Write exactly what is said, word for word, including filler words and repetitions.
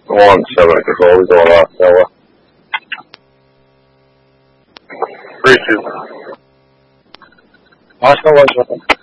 One seven control, we going off Noah. Three two. Oscar one seven.